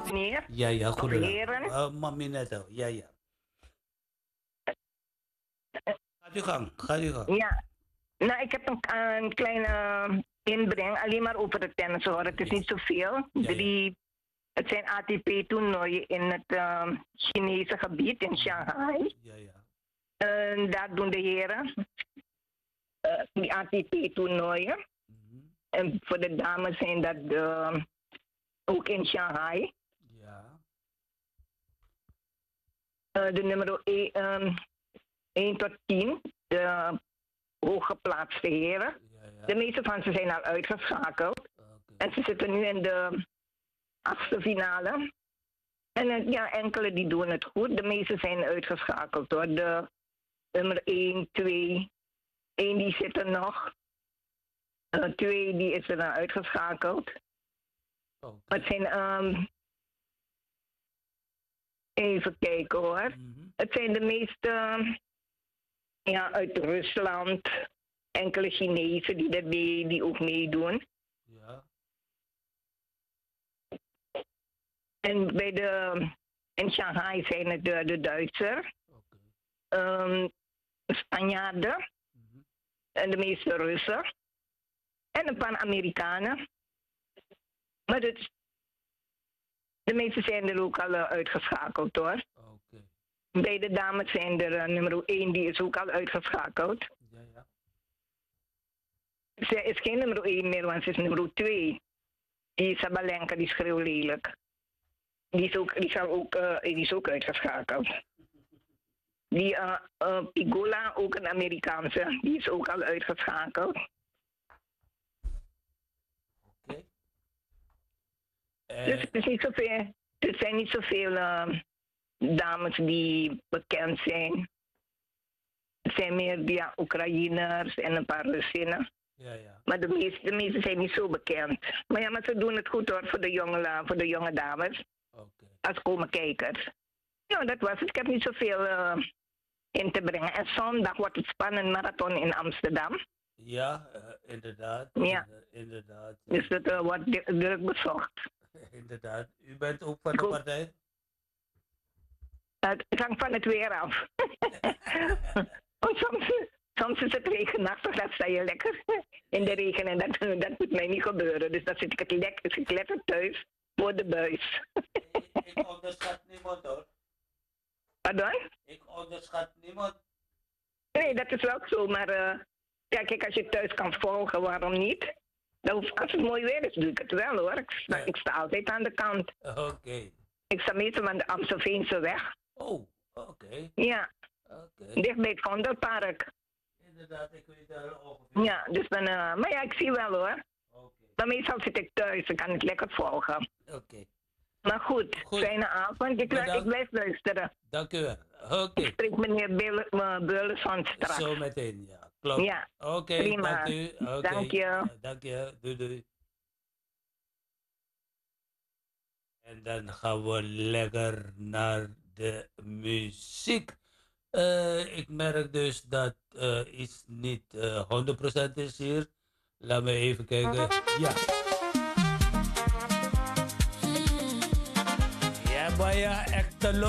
meneer. Ja, ja, Of goedendag. heren. Maminetto, ja, ja. Gaat u gang, gaat u gang. Ja, nou, ik heb een kleine inbreng, alleen maar over het tennis hoor. Het is Ja. niet zoveel. Ja, Het zijn ATP-toernooien in het Chinese gebied, in Shanghai. ja, ja. En daar doen de heren die ATP-toernooien. Mhm. En voor de dames zijn dat ook in Shanghai. Ja, De nummer 1 tot 10, de hooggeplaatste heren. ja, ja. De meeste van ze zijn al uitgeschakeld. Oké. En ze zitten nu in de 8e finale. En ja, enkele die doen het goed. De meeste zijn uitgeschakeld hoor. De nummer 1, 2, 1 die zit er nog. 2 die is er dan uitgeschakeld. Oké. Maar het zijn, even kijken hoor. Mhm. Het zijn de meeste ja, uit Rusland. Enkele Chinezen die ook meedoen. Ja, En in Shanghai zijn het de Duitsers, oké. Spanjaarden Mhm. en de meeste Russen. En een paar Amerikanen. Maar de meeste zijn er ook al uitgeschakeld hoor. Oké. Bij de dames zijn er nummer 1, die is ook al uitgeschakeld. Ja, ja. Ze is geen nummer 1 meer, want ze is nummer 2. Die Sabalenka, die schreeuwt lelijk. Die is ook uitgeschakeld. Die Pigola, ook een Amerikaanse, die is ook al uitgeschakeld. Oké. Dus het is niet zoveel, er zijn niet zoveel dames die bekend zijn. Het zijn meer ja, Oekraïners en een paar Russinnen. ja, ja. Maar de meeste zijn niet zo bekend. Maar ze doen het goed hoor voor de jonge dames. Oké. Als komen kijkers. Ja, dat was het. Ik heb niet zoveel in te brengen. En zondag wordt het spannend marathon in Amsterdam. Ja, inderdaad. Ja. Inderdaad. Dus dat wordt druk bezocht. Inderdaad. U bent ook van de Goed. partij? Het hangt van het weer af. Want soms is het regenachtig, dan sta je lekker in de regen en dat moet mij niet gebeuren. Dus dan zit ik lekker thuis voor de buis. Ik onderschat niemand hoor. Pardon? Ik onderschat niemand. Nee, dat is ook zo, maar ja, kijk, als je thuis kan volgen, waarom niet? Als het mooi weer is, doe ik het wel hoor. Ik sta altijd aan de kant. Oké. Ik sta meestal aan de Amstelveense weg. Oh, oké. Ja, Oké. dicht bij het Vondelpark. Inderdaad, ik weet daar ongeveer. Ja, dus dan, maar ja, ik zie wel hoor. Oké. Maar meestal zit ik thuis, dan kan ik lekker volgen. Oké. Maar goed, Goed. fijne avond. Ik Bedankt. blijf luisteren. Dank u wel. Oké. Ik spreek meneer Beulenson straks. Zo meteen, ja. Klopt. Ja, Oké, prima. dank u. Oké. Dank je. Dank je. Doei, doei. En dan gaan we lekker naar de muziek. Ik merk dus dat iets niet 100% is hier. Laat me even kijken. Ja. Ja, maar ja, echt te